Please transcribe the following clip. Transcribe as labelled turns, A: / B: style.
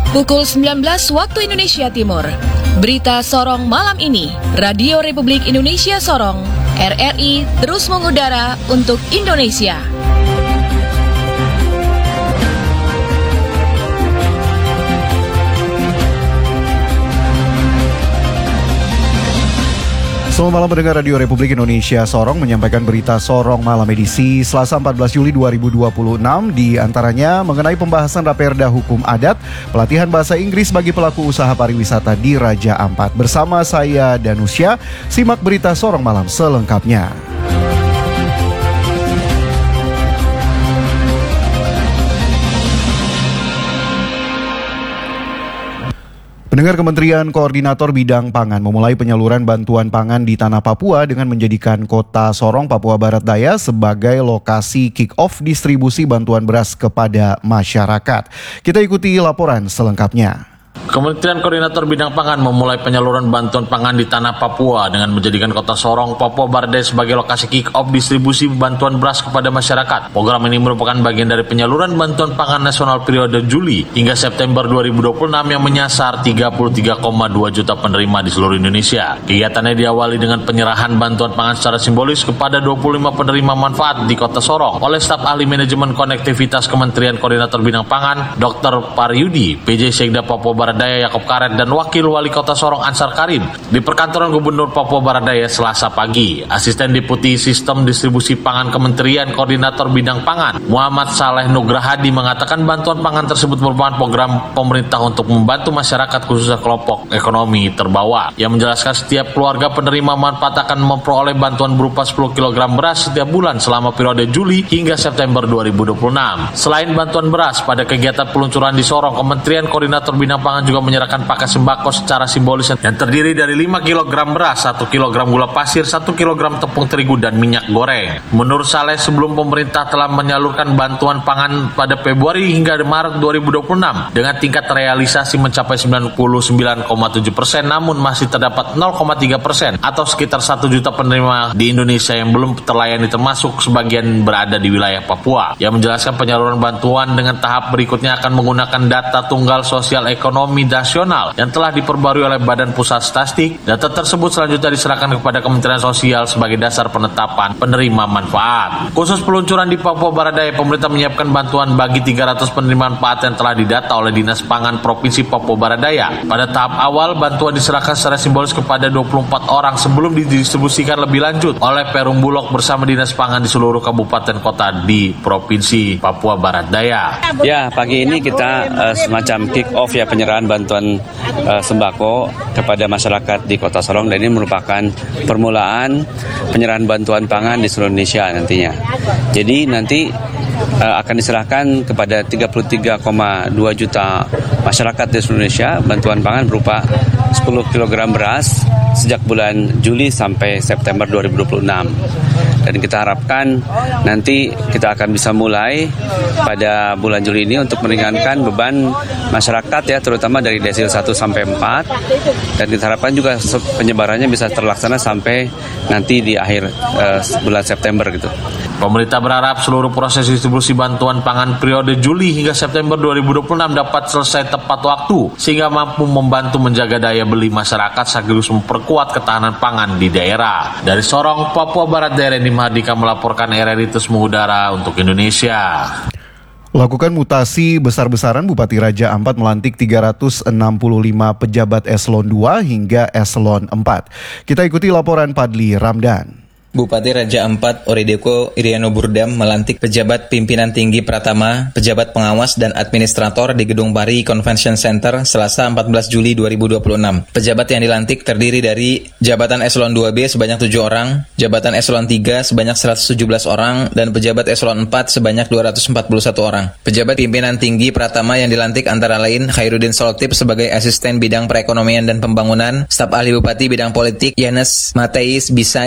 A: Pukul 19 waktu Indonesia Timur. Berita Sorong malam ini, Radio Republik Indonesia Sorong, RRI terus mengudara untuk Indonesia.
B: Selamat malam pendengar Radio Republik Indonesia Sorong menyampaikan berita Sorong malam edisi Selasa 14 Juli 2026 di antaranya mengenai pembahasan Raperda Hukum Adat, pelatihan bahasa Inggris bagi pelaku usaha pariwisata di Raja Ampat. Bersama saya Danusya, simak berita Sorong malam selengkapnya. Pendengar, Kementerian Koordinator Bidang Pangan memulai penyaluran bantuan pangan di Tanah Papua dengan menjadikan kota Sorong, Papua Barat Daya sebagai lokasi kick-off distribusi bantuan beras kepada masyarakat. Kita ikuti laporan selengkapnya.
C: Kementerian Koordinator Bidang Pangan memulai penyaluran bantuan pangan di Tanah Papua dengan menjadikan kota Sorong, Papua Barat Daya sebagai lokasi kick-off distribusi bantuan beras kepada masyarakat. Program ini merupakan bagian dari penyaluran bantuan pangan nasional periode Juli hingga September 2026 yang menyasar 33,2 juta penerima di seluruh Indonesia. Kegiatannya diawali dengan penyerahan bantuan pangan secara simbolis kepada 25 penerima manfaat di kota Sorong oleh staf ahli manajemen konektivitas Kementerian Koordinator Bidang Pangan, Dr. Paryudi, PJ Sekda Papua Barat Daya Yakob Karet dan Wakil Wali Kota Sorong Ansar Karim di perkantoran Gubernur Papua Barat Daya Selasa pagi. Asisten Deputi Sistem Distribusi Pangan Kementerian Koordinator Bidang Pangan Muhammad Saleh Nugrahadi mengatakan bantuan pangan tersebut merupakan program pemerintah untuk membantu masyarakat khususnya kelompok ekonomi terbawah. Yang menjelaskan setiap keluarga penerima manfaat akan memperoleh bantuan berupa 10 kg beras setiap bulan selama periode Juli hingga September 2026. Selain bantuan beras, pada kegiatan peluncuran di Sorong, Kementerian Koordinator Bidang Pangan juga menyerahkan paket sembako secara simbolis yang terdiri dari 5 kg beras, 1 kg gula pasir, 1 kg tepung terigu, dan minyak goreng. Menurut Saleh, sebelum pemerintah telah menyalurkan bantuan pangan pada Februari hingga Maret 2026 dengan tingkat realisasi mencapai 99,7%, namun masih terdapat 0,3% atau sekitar 1 juta penerima di Indonesia yang belum terlayani, termasuk sebagian berada di wilayah Papua. Yang menjelaskan penyaluran bantuan dengan tahap berikutnya akan menggunakan data tunggal sosial ekonomi nasional yang telah diperbarui oleh Badan Pusat Statistik. Data tersebut selanjutnya diserahkan kepada Kementerian Sosial sebagai dasar penetapan penerima manfaat. Khusus peluncuran di Papua Barat Daya, pemerintah menyiapkan bantuan bagi 300 penerima manfaat yang telah didata oleh Dinas Pangan Provinsi Papua Barat Daya. Pada tahap awal, bantuan diserahkan secara simbolis kepada 24 orang sebelum didistribusikan lebih lanjut oleh Perum Bulog bersama Dinas Pangan di seluruh kabupaten kota di Provinsi Papua Barat Daya.
D: Ya, pagi ini kita semacam kick-off ya, penyerahan bantuan sembako kepada masyarakat di Kota Sorong, dan ini merupakan permulaan penyerahan bantuan pangan di seluruh Indonesia nantinya. Jadi nanti akan diserahkan kepada 33,2 juta masyarakat di seluruh Indonesia bantuan pangan berupa 10 kg beras sejak bulan Juli sampai September 2026. Dan kita harapkan nanti kita akan bisa mulai pada bulan Juli ini untuk meringankan beban masyarakat ya, terutama dari desil 1 sampai 4. Dan kita harapkan juga penyebarannya bisa terlaksana sampai nanti di akhir bulan September gitu.
C: Pemerintah berharap seluruh proses distribusi bantuan pangan periode Juli hingga September 2026 dapat selesai tepat waktu sehingga mampu membantu menjaga daya beli masyarakat sekaligus memperkuat ketahanan pangan di daerah. Dari Sorong, Papua Barat Daya, Randy Mahardika melaporkan RRI terus mengudara untuk Indonesia.
B: Lakukan mutasi besar-besaran, Bupati Raja Ampat melantik 365 pejabat eselon 2 hingga eselon 4. Kita ikuti laporan Padli Ramdan.
E: Bupati Raja Ampat Orideko Iriano Burdam melantik pejabat pimpinan tinggi Pratama, pejabat pengawas dan administrator di Gedung Pari Convention Center Selasa 14 Juli 2026. Pejabat yang dilantik terdiri dari jabatan eselon 2B sebanyak 7 orang, jabatan eselon 3 sebanyak 117 orang, dan pejabat eselon 4 sebanyak 241 orang. Pejabat pimpinan tinggi Pratama yang dilantik antara lain Khairuddin Soltip sebagai asisten bidang perekonomian dan pembangunan, staf ahli Bupati bidang politik Yanes Mateis Bisa